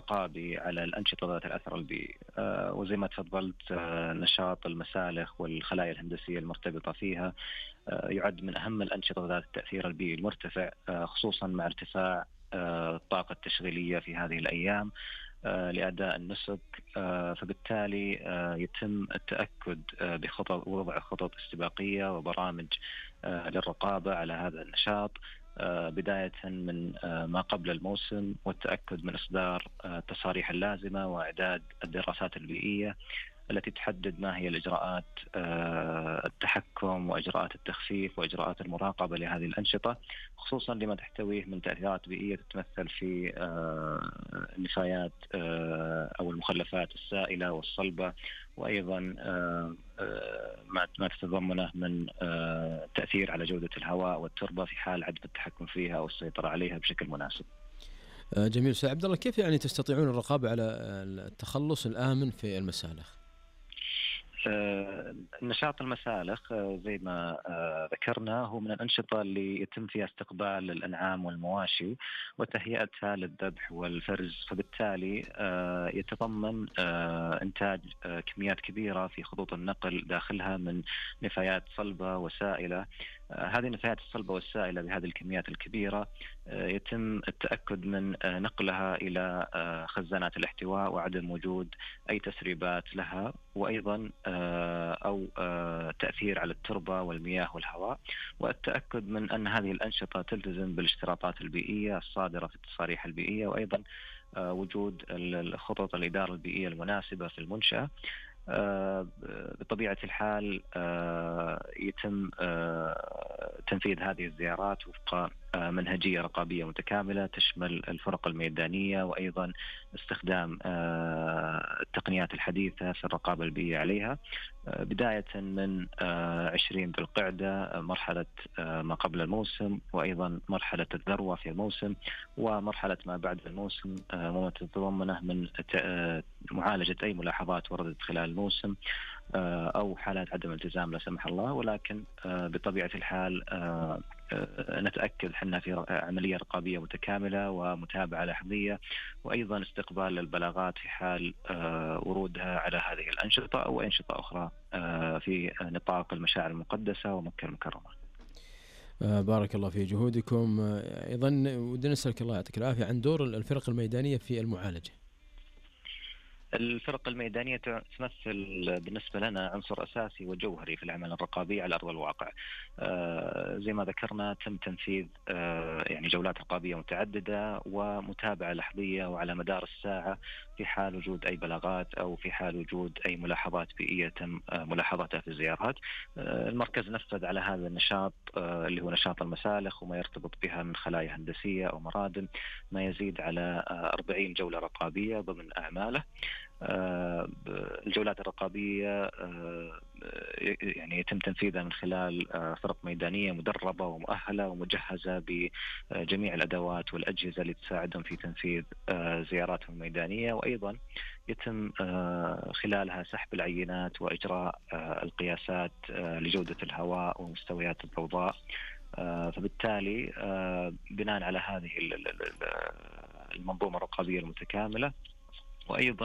الرقابي على الأنشطة ذات الأثر البيئي. وزي ما تفضلت، نشاط المسالخ والخلايا الهندسية المرتبطة فيها يعد من أهم الأنشطة ذات التأثير البيئي المرتفع، خصوصا مع ارتفاع الطاقة التشغيلية في هذه الأيام لأداء النسك. فبالتالي يتم التأكد بخطط ووضع خطط استباقية وبرامج للرقابة على هذا النشاط، بداية من ما قبل الموسم، والتأكد من إصدار التصاريح اللازمة وإعداد الدراسات البيئية التي تحدد ما هي الإجراءات التحكم وإجراءات التخفيف وإجراءات المراقبة لهذه الأنشطة، خصوصا لما تحتويه من تأثيرات بيئية تتمثل في النفايات أو المخلفات السائلة والصلبة، وأيضا ما تتضمنه من تأثير على جودة الهواء والتربة في حال عدم التحكم فيها أو السيطرة عليها بشكل مناسب. جميل. أستاذ عبد الله، كيف يعني تستطيعون الرقابة على التخلص الآمن في المسالخ؟ نشاط المسالخ زي ما ذكرنا هو من الأنشطة اللي يتم فيها استقبال الأنعام والمواشي وتهيئتها للذبح والفرز، فبالتالي يتضمن إنتاج كميات كبيرة في خطوط النقل داخلها من نفايات صلبة وسائلة. هذه النفايات الصلبة والسائلة بهذه الكميات الكبيرة يتم التأكد من نقلها إلى خزانات الاحتواء وعدم وجود أي تسريبات لها، وأيضا أو تأثير على التربة والمياه والهواء، والتأكد من أن هذه الأنشطة تلتزم بالاشتراطات البيئية الصادرة في التصاريح البيئية، وأيضا وجود الخطط الإدارة البيئية المناسبة في المنشأة. بطبيعة الحال يتم تنفيذ هذه الزيارات وفق منهجية رقابية متكاملة تشمل الفرق الميدانية، وأيضا استخدام التقنيات الحديثة في الرقابة البيئية عليها، بداية من 20 ذو القعدة، مرحلة ما قبل الموسم، وأيضا مرحلة الذروة في الموسم، ومرحلة ما بعد الموسم، وما تتضمنه من معالجة أي ملاحظات وردت خلال الموسم أو حالات عدم التزام لا سمح الله. ولكن بطبيعة الحال نتأكد حنا في عملية رقابية متكاملة ومتابعة لحظية، وأيضا استقبال البلاغات في حال ورودها على هذه الأنشطة أو أنشطة أخرى في نطاق المشاعر المقدسة ومكة المكرمة. بارك الله في جهودكم. أيضا ودنا نسألك، الله يعطيك العافية، عن دور الفرق الميدانية في المعالجة. الفرق الميدانية تمثل بالنسبة لنا عنصر أساسي وجوهري في العمل الرقابي على أرض الواقع. زي ما ذكرنا تم تنفيذ يعني جولات رقابية متعددة ومتابعة لحظية وعلى مدار الساعة في حال وجود أي بلاغات أو في حال وجود أي ملاحظات بيئية تم ملاحظتها في الزيارات. المركز نفذ على هذا النشاط اللي هو نشاط المسالخ وما يرتبط بها من خلايا هندسية أو مرادم ما يزيد على 40 جولة رقابية ضمن أعماله. الجولات الرقابية يعني يتم تنفيذها من خلال فرق ميدانية مدربة ومؤهلة ومجهزة بجميع الأدوات والأجهزة اللي تساعدهم في تنفيذ زياراتهم الميدانية، وأيضا يتم خلالها سحب العينات وإجراء القياسات لجودة الهواء ومستويات الضوضاء. فبالتالي بناء على هذه المنظومة الرقابية المتكاملة، وأيضا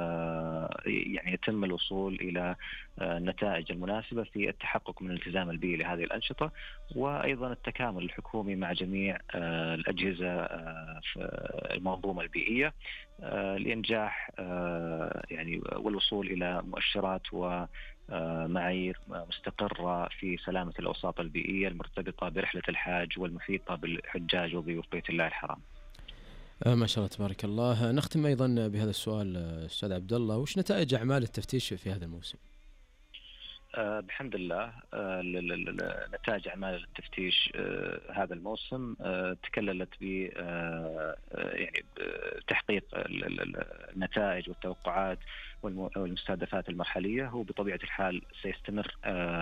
يعني يتم الوصول إلى النتائج المناسبة في التحقق من الالتزام البيئي لهذه الأنشطة، وأيضا التكامل الحكومي مع جميع الأجهزة في المنظومة البيئية لإنجاح يعني والوصول إلى مؤشرات ومعايير مستقرة في سلامة الأوساط البيئية المرتبطة برحلة الحاج والمحيطة بالحجاج وضيوف بيت الله الحرام. ما شاء الله تبارك الله. نختم أيضا بهذا السؤال أستاذ عبد الله، وش نتائج أعمال التفتيش في هذا الموسم؟ بحمد الله نتائج أعمال التفتيش هذا الموسم تكللت ب يعني تحقيق النتائج والتوقعات والمستهدفات المرحلية. هو بطبيعة الحال سيستمر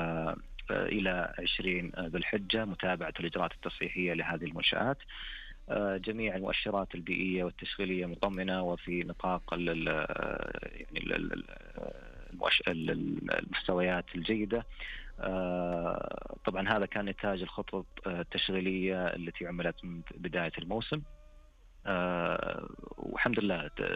إلى 20 ذو الحجة متابعة الإجراءات التصحيحية لهذه المنشآت. جميع المؤشرات البيئية والتشغيلية مطمئنة وفي نطاق يعني المستويات الجيدة. طبعا هذا كان نتاج الخطط التشغيلية التي عملت من بداية الموسم، والحمد لله